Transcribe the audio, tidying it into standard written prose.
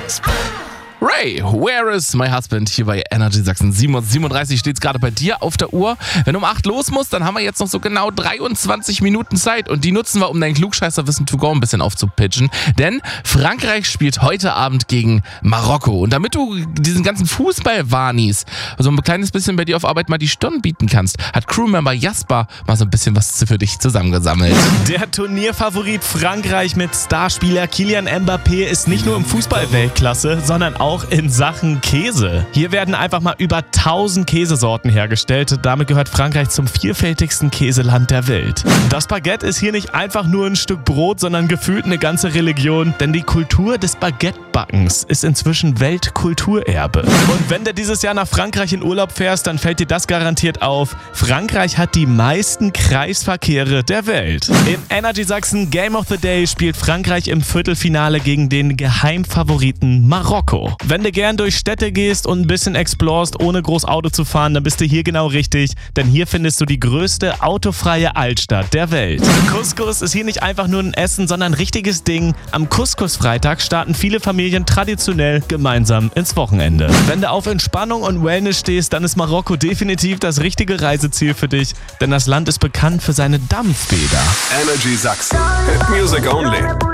Ray, where is my husband? Hier bei Energy Sachsen. 7:37 steht es gerade bei dir auf der Uhr. Wenn du um 8 los musst, dann haben wir jetzt noch so genau 23 Minuten Zeit. Und die nutzen wir, um dein Klugscheißerwissen to go ein bisschen aufzupitchen. Denn Frankreich spielt heute Abend gegen Marokko. Und damit du diesen ganzen Fußball-Warnis so ein kleines bisschen bei dir auf Arbeit mal die Stirn bieten kannst, hat Crewmember Jasper mal so ein bisschen was für dich zusammengesammelt. Der Turnierfavorit Frankreich mit Starspieler Kylian Mbappé ist nicht nur im Fußball Weltklasse, sondern auch in Sachen Käse. Hier werden einfach mal über 1000 Käsesorten hergestellt. Damit gehört Frankreich zum vielfältigsten Käseland der Welt. Das Baguette ist hier nicht einfach nur ein Stück Brot, sondern gefühlt eine ganze Religion. Denn die Kultur des Baguettebackens ist inzwischen Weltkulturerbe. Und wenn du dieses Jahr nach Frankreich in Urlaub fährst, dann fällt dir das garantiert auf. Frankreich hat die meisten Kreisverkehre der Welt. Im Energy Sachsen Game of the Day spielt Frankreich im Viertelfinale gegen den Geheimfavoriten Marokko. Wenn du gern durch Städte gehst und ein bisschen explorst, ohne groß Auto zu fahren, dann bist du hier genau richtig, denn hier findest du die größte autofreie Altstadt der Welt. Couscous ist hier nicht einfach nur ein Essen, sondern ein richtiges Ding. Am Couscous-Freitag starten viele Familien traditionell gemeinsam ins Wochenende. Wenn du auf Entspannung und Wellness stehst, dann ist Marokko definitiv das richtige Reiseziel für dich, denn das Land ist bekannt für seine Dampfbäder. Energy Sachsen. Hit Music Only.